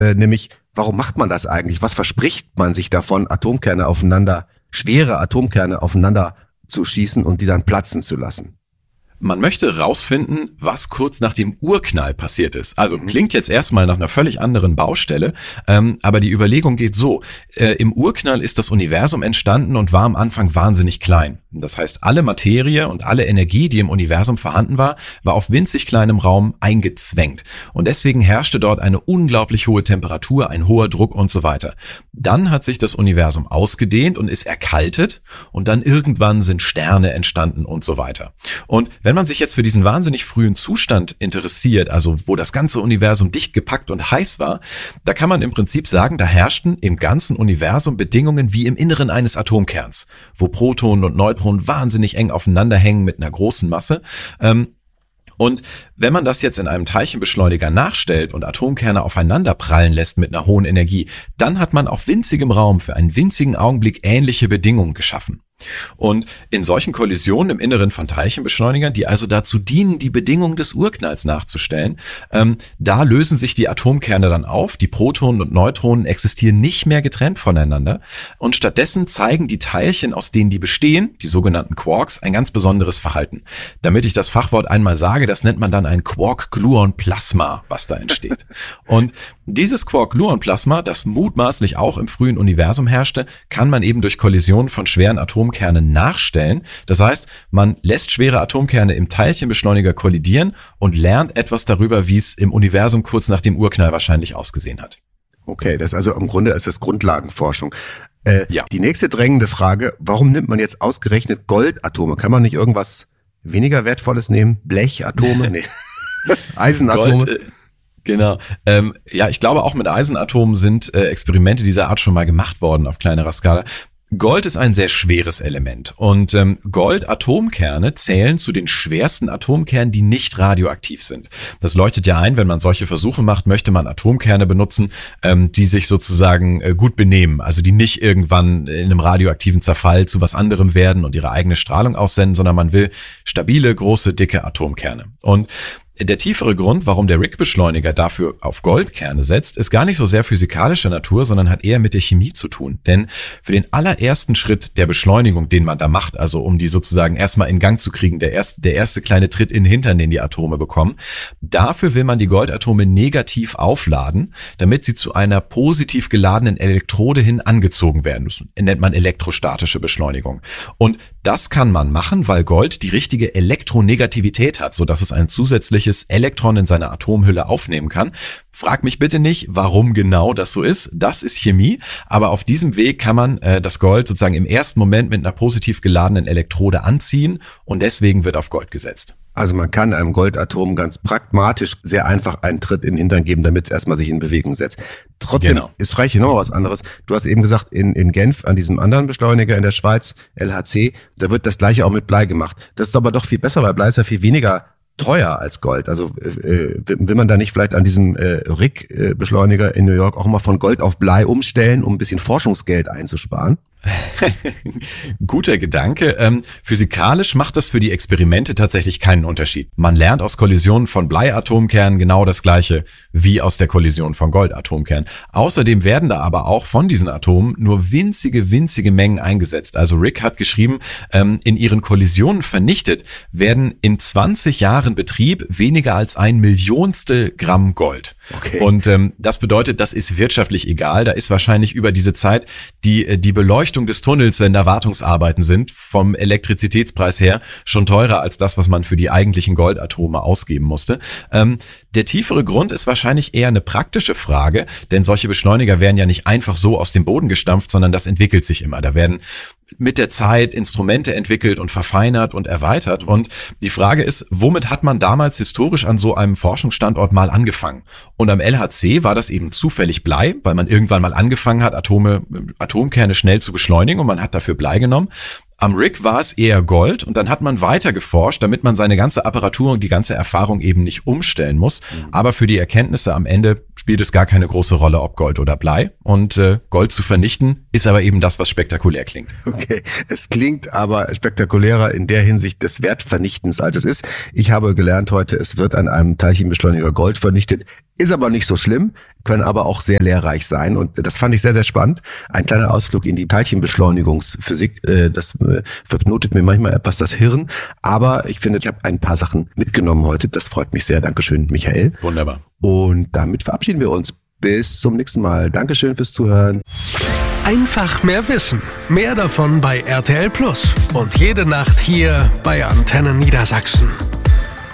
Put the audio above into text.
nämlich warum macht man das eigentlich? Was verspricht man sich davon, schwere Atomkerne aufeinander zu schießen und die dann platzen zu lassen? Man möchte rausfinden, was kurz nach dem Urknall passiert ist. Also klingt jetzt erstmal nach einer völlig anderen Baustelle, aber die Überlegung geht so. Im Urknall ist das Universum entstanden und war am Anfang wahnsinnig klein. Das heißt, alle Materie und alle Energie, die im Universum vorhanden war, war auf winzig kleinem Raum eingezwängt. Und deswegen herrschte dort eine unglaublich hohe Temperatur, ein hoher Druck und so weiter. Dann hat sich das Universum ausgedehnt und ist erkaltet und dann irgendwann sind Sterne entstanden und so weiter. Und wenn man sich jetzt für diesen wahnsinnig frühen Zustand interessiert, also wo das ganze Universum dicht gepackt und heiß war, da kann man im Prinzip sagen, da herrschten im ganzen Universum Bedingungen wie im Inneren eines Atomkerns, wo Protonen und Neutronen wahnsinnig eng aufeinander hängen mit einer großen Masse. Und wenn man das jetzt in einem Teilchenbeschleuniger nachstellt und Atomkerne aufeinander prallen lässt mit einer hohen Energie, dann hat man auf winzigem Raum für einen winzigen Augenblick ähnliche Bedingungen geschaffen. Und in solchen Kollisionen im Inneren von Teilchenbeschleunigern, die also dazu dienen, die Bedingungen des Urknalls nachzustellen, da lösen sich die Atomkerne dann auf, die Protonen und Neutronen existieren nicht mehr getrennt voneinander und stattdessen zeigen die Teilchen, aus denen die bestehen, die sogenannten Quarks, ein ganz besonderes Verhalten. Damit ich das Fachwort einmal sage, das nennt man dann ein Quark-Gluon-Plasma, was da entsteht. Und dieses Quark-Gluon-Plasma, das mutmaßlich auch im frühen Universum herrschte, kann man eben durch Kollisionen von schweren Atomkernen nachstellen. Das heißt, man lässt schwere Atomkerne im Teilchenbeschleuniger kollidieren und lernt etwas darüber, wie es im Universum kurz nach dem Urknall wahrscheinlich ausgesehen hat. Okay, das also im Grunde ist das Grundlagenforschung. Ja. Die nächste drängende Frage, warum nimmt man jetzt ausgerechnet Goldatome? Kann man nicht irgendwas weniger Wertvolles nehmen? Blechatome? Nee. Eisenatome? Gold, genau. Ja, ich glaube, auch mit Eisenatomen sind Experimente dieser Art schon mal gemacht worden auf kleinerer Skala. Gold ist ein sehr schweres Element und Goldatomkerne zählen zu den schwersten Atomkernen, die nicht radioaktiv sind. Das leuchtet ja ein, wenn man solche Versuche macht, möchte man Atomkerne benutzen, die sich sozusagen gut benehmen, also die nicht irgendwann in einem radioaktiven Zerfall zu was anderem werden und ihre eigene Strahlung aussenden, sondern man will stabile, große, dicke Atomkerne. Und der tiefere Grund, warum der RIC-Beschleuniger dafür auf Goldkerne setzt, ist gar nicht so sehr physikalischer Natur, sondern hat eher mit der Chemie zu tun. Denn für den allerersten Schritt der Beschleunigung, den man da macht, also um die sozusagen erstmal in Gang zu kriegen, der erste kleine Tritt in den Hintern, den die Atome bekommen, dafür will man die Goldatome negativ aufladen, damit sie zu einer positiv geladenen Elektrode hin angezogen werden. Das nennt man elektrostatische Beschleunigung. Und das kann man machen, weil Gold die richtige Elektronegativität hat, sodass es ein zusätzliches Elektron in seiner Atomhülle aufnehmen kann. Frag mich bitte nicht, warum genau das so ist. Das ist Chemie, aber auf diesem Weg kann man das Gold sozusagen im ersten Moment mit einer positiv geladenen Elektrode anziehen und deswegen wird auf Gold gesetzt. Also man kann einem Goldatom ganz pragmatisch sehr einfach einen Tritt in den Hintern geben, damit es erstmal sich in Bewegung setzt. Trotzdem ist vielleicht noch was anderes. Du hast eben gesagt, in Genf an diesem anderen Beschleuniger in der Schweiz, LHC, da wird das gleiche auch mit Blei gemacht. Das ist aber doch viel besser, weil Blei ist ja viel weniger teuer als Gold. Also will man da nicht vielleicht an diesem RIC-Beschleuniger in New York auch mal von Gold auf Blei umstellen, um ein bisschen Forschungsgeld einzusparen? Guter Gedanke. Physikalisch macht das für die Experimente tatsächlich keinen Unterschied. Man lernt aus Kollisionen von Bleiatomkernen genau das Gleiche wie aus der Kollision von Goldatomkernen. Außerdem werden da aber auch von diesen Atomen nur winzige Mengen eingesetzt. Also RIC hat geschrieben, in ihren Kollisionen vernichtet werden in 20 Jahren Betrieb weniger als 1/1000 Gramm Gold. Okay. Und das bedeutet, das ist wirtschaftlich egal. Da ist wahrscheinlich über diese Zeit die Beleuchtung des Tunnels, wenn da Wartungsarbeiten sind, vom Elektrizitätspreis her schon teurer als das, was man für die eigentlichen Goldatome ausgeben musste. Der tiefere Grund ist wahrscheinlich eher eine praktische Frage, denn solche Beschleuniger werden ja nicht einfach so aus dem Boden gestampft, sondern das entwickelt sich immer. Da werden mit der Zeit Instrumente entwickelt und verfeinert und erweitert. Und die Frage ist, womit hat man damals historisch an so einem Forschungsstandort mal angefangen? Und am LHC war das eben zufällig Blei, weil man irgendwann mal angefangen hat, Atomkerne schnell zu beschleunigen und man hat dafür Blei genommen. Am RIC war es eher Gold und dann hat man weiter geforscht, damit man seine ganze Apparatur und die ganze Erfahrung eben nicht umstellen muss. Aber für die Erkenntnisse am Ende spielt es gar keine große Rolle, ob Gold oder Blei. Und Gold zu vernichten ist aber eben das, was spektakulär klingt. Okay, es klingt aber spektakulärer in der Hinsicht des Wertvernichtens, als es ist. Ich habe gelernt heute, es wird an einem Teilchenbeschleuniger Gold vernichtet. Ist aber nicht so schlimm, können aber auch sehr lehrreich sein. Und das fand ich sehr, sehr spannend. Ein kleiner Ausflug in die Teilchenbeschleunigungsphysik, das verknotet mir manchmal etwas das Hirn. Aber ich finde, ich habe ein paar Sachen mitgenommen heute. Das freut mich sehr. Dankeschön, Michael. Wunderbar. Und damit verabschieden wir uns. Bis zum nächsten Mal. Dankeschön fürs Zuhören. Einfach mehr Wissen. Mehr davon bei RTL Plus. Und jede Nacht hier bei Antenne Niedersachsen.